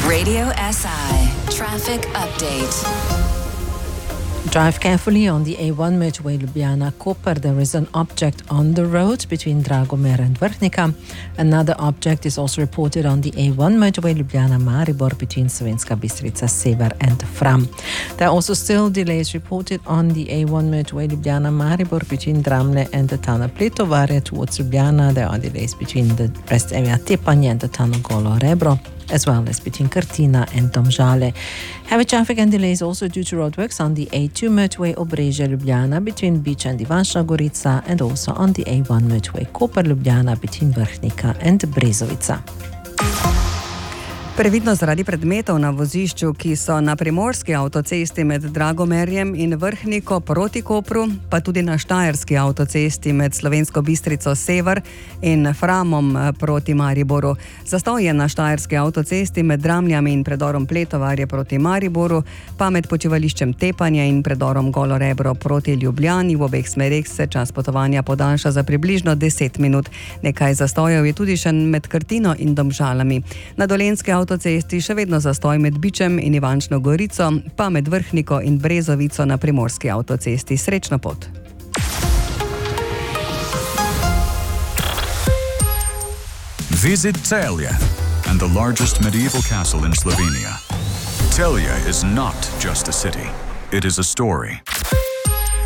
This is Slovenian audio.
Radio SI Traffic Update. Drive carefully on the A1 motorway Ljubljana-Koper. There is an object on the road between Dragomir and Vrhnika. Another object is also reported on the A1 motorway Ljubljana-Maribor between Slovenska Bistrica Sever and Fram. There are also still delays reported on the A1 motorway Ljubljana-Maribor between Dramlje and the tunnel Pletovarje towards Ljubljana. There are delays between the rest area Tepanje and the tunnel Golo Rebro, as well as between Krtina and Domžale. Heavy traffic and delays also due to roadworks on the A2 motorway Obrežje-Ljubljana between Bič and Ivančna Gorica, and also on the A1 motorway Koper-Ljubljana between Vrhnika and Brezovica. Previdno zaradi predmetov na vozišču, ki so na primorski avtocesti med Dragomerjem in Vrhniko proti Kopru, pa tudi na štajerski avtocesti med Slovensko Bistrico Sever in Framom proti Mariboru. Zastoj je na štajerski avtocesti med Dramljami in predorom Pletovarje proti Mariboru, pa med počivališčem Tepanje in predorom Golo Rebro proti Ljubljani. V obeh smerih se čas potovanja podaljša za približno 10 minut. Nekaj zastojev je tudi še med Krtino in Domžalami. Na dolenski avtocesti še vedno zastoj med Bičem in Ivančno Gorico, pa med Vrhniko in Brezovico na primorski avtocesti. Srečno pot! Visit Celje and the largest medieval castle in Slovenia. Celje is not just a city, it is a story.